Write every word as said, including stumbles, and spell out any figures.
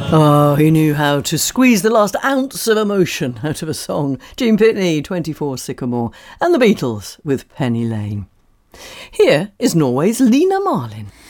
Oh, he knew how to squeeze the last ounce of emotion out of a song. Gene Pitney, twenty-four Sycamore, and the Beatles with Penny Lane. Here is Norway's Lena Marlin.